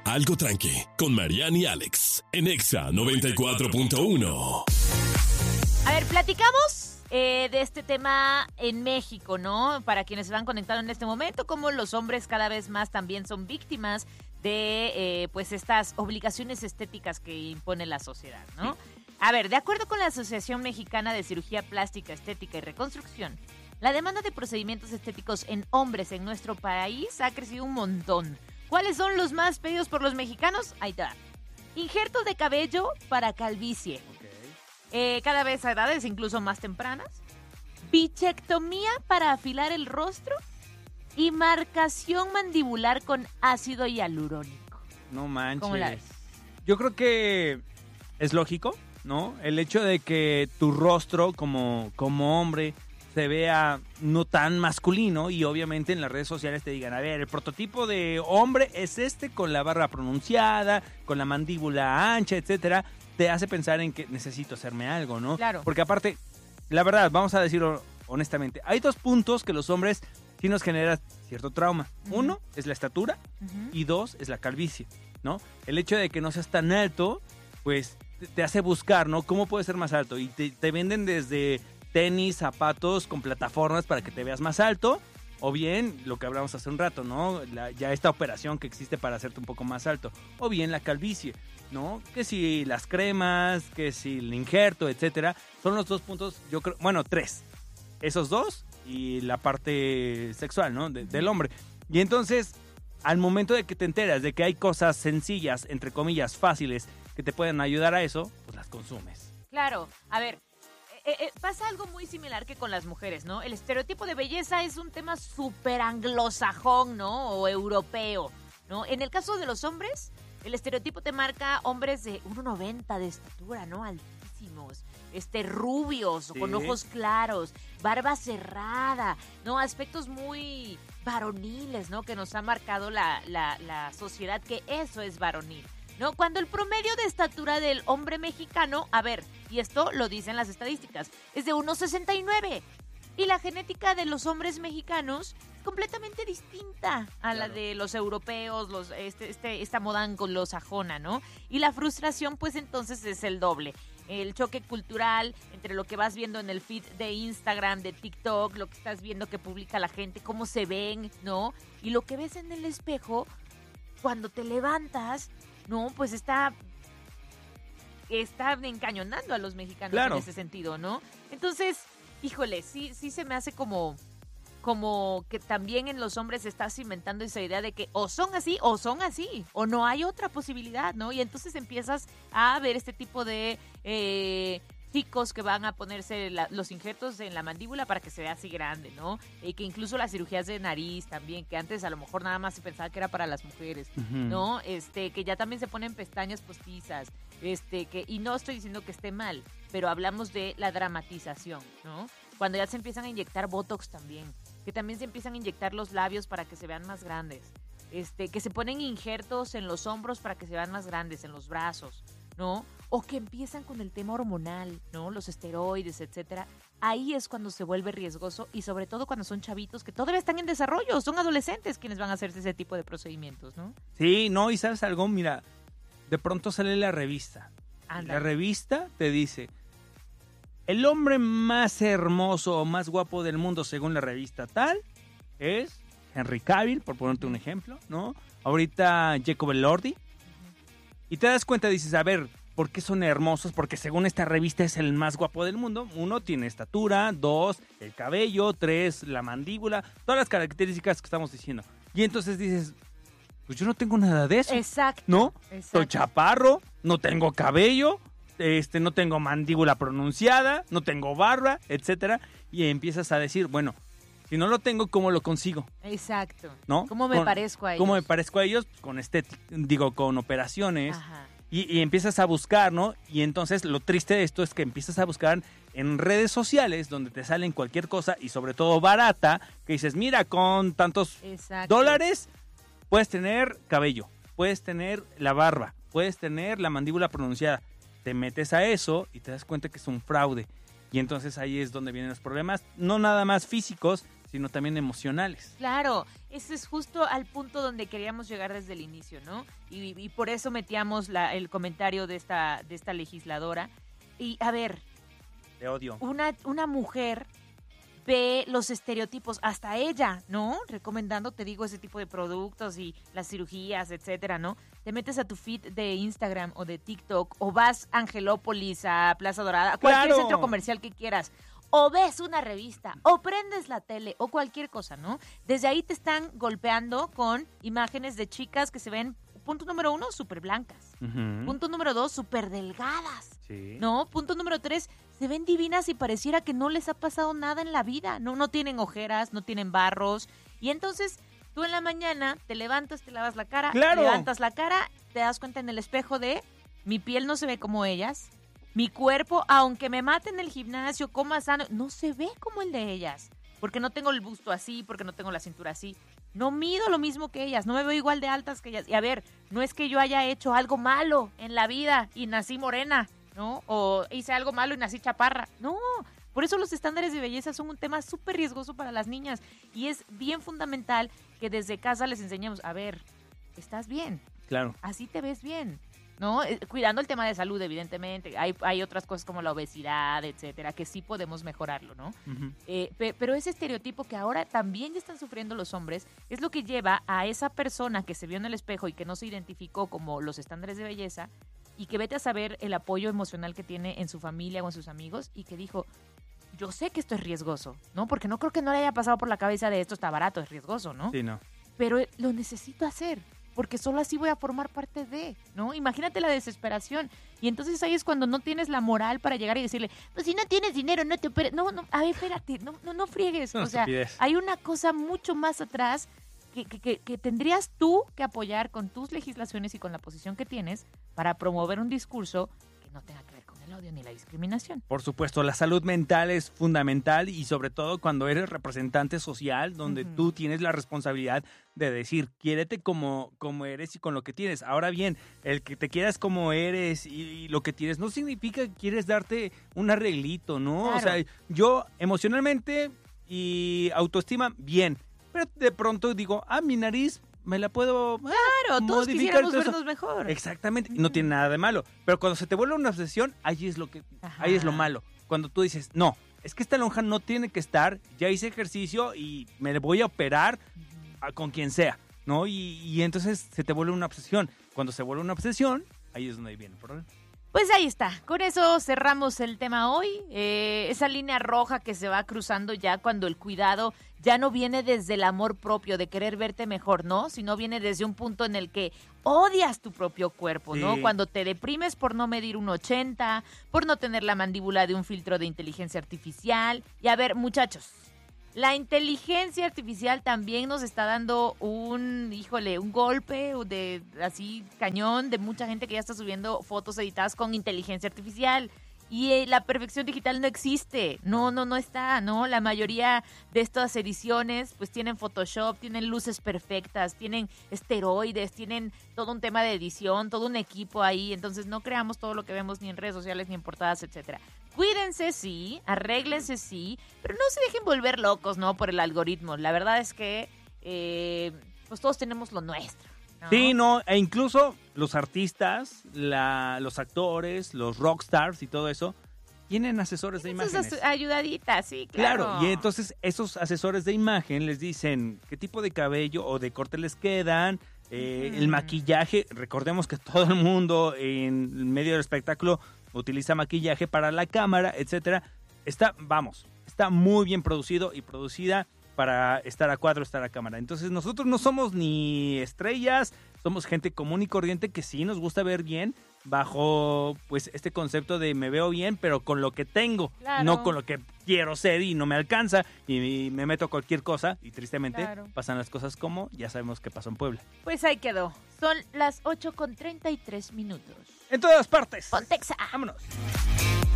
Algo Tranqui, con Mariana y Alex, en Exa 94.1. A ver, platicamos de este tema en México, ¿no? Para quienes se van conectando en este momento, como los hombres cada vez más también son víctimas de pues estas obligaciones estéticas que impone la sociedad, ¿no? Sí. A ver, de acuerdo con la Asociación Mexicana de Cirugía Plástica, Estética y Reconstrucción, la demanda de procedimientos estéticos en hombres en nuestro país ha crecido un montón. ¿Cuáles son los más pedidos por los mexicanos? Ahí está. Injertos de cabello para calvicie. Cada vez a edades incluso más tempranas. Bichectomía para afilar el rostro. Y marcación mandibular con ácido hialurónico. No manches. ¿Cómo la ves? Yo creo que es lógico, ¿no? El hecho de que tu rostro como hombre se vea no tan masculino y obviamente en las redes sociales te digan, a ver, el prototipo de hombre es este con la barba pronunciada, con la mandíbula ancha, etcétera, te hace pensar en que necesito hacerme algo, ¿no? Claro. Porque aparte, la verdad, vamos a decirlo honestamente, hay dos puntos que los hombres sí nos genera cierto trauma. Uh-huh. Uno es la estatura y dos es la calvicie, ¿no? El hecho de que no seas tan alto, pues te hace buscar, ¿no? ¿Cómo puedes ser más alto? Y te venden desde tenis, zapatos con plataformas para que te veas más alto, o bien lo que hablamos hace un rato, ¿no? Ya esta operación que existe para hacerte un poco más alto, o bien la calvicie, ¿no? Que si las cremas, que si el injerto, etcétera, son los dos puntos, yo creo, bueno, tres, esos dos y la parte sexual, ¿no? Del hombre. Y entonces, al momento de que te enteras de que hay cosas sencillas, entre comillas, fáciles, que te pueden ayudar a eso, pues las consumes. Claro, a ver, pasa algo muy similar que con las mujeres, ¿no? El estereotipo de belleza es un tema súper anglosajón, ¿no? O europeo, ¿no? En el caso de los hombres, el estereotipo te marca hombres de 1.90 de estatura, ¿no? Altísimos, rubios, sí, con ojos claros, barba cerrada, ¿no? Aspectos muy varoniles, ¿no? Que nos ha marcado la sociedad, que eso es varonil, ¿no? Cuando el promedio de estatura del hombre mexicano, a ver, y esto lo dicen las estadísticas, es de 1.69. Y la genética de los hombres mexicanos es completamente distinta a la de los europeos, esta moda anglosajona, ¿no? Y la frustración, pues entonces es el doble. El choque cultural entre lo que vas viendo en el feed de Instagram, de TikTok, lo que estás viendo que publica la gente, cómo se ven, ¿no? Y lo que ves en el espejo, cuando te levantas, ¿no? Pues está encañonando a los mexicanos, claro, en ese sentido, ¿no? Entonces, híjole, sí se me hace como que también en los hombres se está cimentando esa idea de que o son así, o no hay otra posibilidad, ¿no? Y entonces empiezas a ver este tipo de chicos que van a ponerse los injertos en la mandíbula para que se vea así grande, ¿no? Que incluso las cirugías de nariz también, que antes a lo mejor nada más se pensaba que era para las mujeres, ¿no? Que ya también se ponen pestañas postizas, y no estoy diciendo que esté mal, pero hablamos de la dramatización, ¿no? Cuando ya se empiezan a inyectar Botox también, que también se empiezan a inyectar los labios para que se vean más grandes, que se ponen injertos en los hombros para que se vean más grandes, en los brazos, ¿no? O que empiezan con el tema hormonal, ¿no? Los esteroides, etcétera. Ahí es cuando se vuelve riesgoso y sobre todo cuando son chavitos que todavía están en desarrollo, son adolescentes quienes van a hacerse ese tipo de procedimientos, ¿no? Sí, no, y ¿sabes algo? Mira, de pronto sale la revista. La revista te dice, el hombre más hermoso o más guapo del mundo según la revista tal es Henry Cavill, por ponerte un ejemplo, ¿no? Ahorita Jacob Elordi. Y te das cuenta, dices, a ver, ¿por qué son hermosos? Porque según esta revista es el más guapo del mundo. 1, tiene estatura. 2, el cabello. 3, la mandíbula. Todas las características que estamos diciendo. Y entonces dices, pues yo no tengo nada de eso. Exacto. ¿No? Exacto. Soy chaparro, no tengo cabello, no tengo mandíbula pronunciada, no tengo barba, etcétera. Y empiezas a decir, bueno, si no lo tengo, ¿cómo lo consigo? Exacto. ¿No? ¿Cómo me parezco a ellos? ¿Cómo me parezco a ellos? Con con operaciones. Ajá. Y empiezas a buscar, ¿no? Y entonces lo triste de esto es que empiezas a buscar en redes sociales donde te salen cualquier cosa y sobre todo barata, que dices, mira, con tantos dólares puedes tener cabello, puedes tener la barba, puedes tener la mandíbula pronunciada. Te metes a eso y te das cuenta que es un fraude. Y entonces ahí es donde vienen los problemas, no nada más físicos, sino también emocionales. Claro, ese es justo al punto donde queríamos llegar desde el inicio, ¿no? Y por eso metíamos el comentario de esta legisladora. Y a ver, Te odio. una mujer ve los estereotipos, hasta ella, ¿no? Recomendando, te digo, ese tipo de productos y las cirugías, etcétera, ¿no? Te metes a tu feed de Instagram o de TikTok o vas a Angelópolis, a Plaza Dorada, a cualquier ¡Claro! centro comercial que quieras, o ves una revista, o prendes la tele, o cualquier cosa, ¿no? Desde ahí te están golpeando con imágenes de chicas que se ven, punto número 1, súper blancas. Ujú. Punto número 2, súper delgadas. Sí. ¿No? Punto número 3, se ven divinas y pareciera que no les ha pasado nada en la vida. No tienen ojeras, no tienen barros. Y entonces tú en la mañana te levantas, te lavas la cara, ¡Claro! levantas la cara, te das cuenta en el espejo de mi piel no se ve como ellas. Mi cuerpo, aunque me mate en el gimnasio, coma sano, no se ve como el de ellas. Porque no tengo el busto así, porque no tengo la cintura así. No mido lo mismo que ellas, no me veo igual de altas que ellas. Y a ver, no es que yo haya hecho algo malo en la vida y nací morena, ¿no? O hice algo malo y nací chaparra. No, por eso los estándares de belleza son un tema súper riesgoso para las niñas. Y es bien fundamental que desde casa les enseñemos, a ver, estás bien, Claro. así te ves bien, ¿no? Cuidando el tema de salud, evidentemente. Hay otras cosas como la obesidad, etcétera, que sí podemos mejorarlo, ¿no? Ujú. Pero ese estereotipo que ahora también ya están sufriendo los hombres es lo que lleva a esa persona que se vio en el espejo y que no se identificó como los estándares de belleza y que vete a saber el apoyo emocional que tiene en su familia o en sus amigos y que dijo, yo sé que esto es riesgoso, ¿no? Porque no creo que no le haya pasado por la cabeza de esto está barato, es riesgoso, ¿no? Sí, no. Pero lo necesito hacer, porque solo así voy a formar parte de, ¿no? Imagínate la desesperación. Y entonces ahí es cuando no tienes la moral para llegar y decirle, pues si no tienes dinero, no te operes. No, a ver, espérate, no friegues. Una O sea, estupidez. hay una cosa mucho más atrás que tendrías tú que apoyar con tus legislaciones y con la posición que tienes para promover un discurso que no tenga que ver con el odio ni la discriminación. Por supuesto, la salud mental es fundamental y sobre todo cuando eres representante social, donde Ujú. tú tienes la responsabilidad de decir, quiérete como eres y con lo que tienes. Ahora bien, el que te quieras como eres y lo que tienes no significa que quieres darte un arreglito, ¿no? O Claro. sea, yo emocionalmente y autoestima, bien. Pero de pronto digo, mi nariz me la puedo Claro, todos modificar quisiéramos todo eso. vernos mejor. Exactamente, no tiene nada de malo. Pero cuando se te vuelve una obsesión, ahí es lo Ajá. malo. Cuando tú dices, no, es que esta lonja no tiene que estar, ya hice ejercicio y me voy a operar con quien sea, ¿no? Y entonces se te vuelve una obsesión. Cuando se vuelve una obsesión, ahí es donde viene el problema. Pues ahí está, con eso cerramos el tema hoy, esa línea roja que se va cruzando ya cuando el cuidado ya no viene desde el amor propio de querer verte mejor, ¿no? Sino viene desde un punto en el que odias tu propio cuerpo, ¿no? Sí. Cuando te deprimes por no medir un 80, por no tener la mandíbula de un filtro de inteligencia artificial. Y a ver, muchachos, la inteligencia artificial también nos está dando un golpe de así cañón de mucha gente que ya está subiendo fotos editadas con inteligencia artificial. Y la perfección digital no existe, no está, ¿no? La mayoría de estas ediciones pues tienen Photoshop, tienen luces perfectas, tienen esteroides, tienen todo un tema de edición, todo un equipo ahí, entonces no creamos todo lo que vemos ni en redes sociales ni en portadas, etcétera. Cuídense, sí, arréglense, sí, pero no se dejen volver locos, ¿no? Por el algoritmo. La verdad es que pues todos tenemos lo nuestro, ¿no? Sí, no, e incluso los artistas, los actores, los rockstars y todo eso, tienen asesores de imágenes. Esas ayudaditas, sí, claro. Claro, y entonces esos asesores de imagen les dicen qué tipo de cabello o de corte les quedan, el maquillaje. Recordemos que todo el mundo en medio del espectáculo utiliza maquillaje para la cámara, etcétera. Está muy bien producido y producida para estar a cuadro, estar a cámara. Entonces nosotros no somos ni estrellas, somos gente común y corriente que sí nos gusta ver bien bajo pues este concepto de me veo bien, pero con lo que tengo, Claro. no con lo que quiero ser y no me alcanza y me meto a cualquier cosa y tristemente Claro. pasan las cosas como ya sabemos que pasó en Puebla. Pues ahí quedó. Son las 8:33. En todas partes. Pontexa. Vámonos.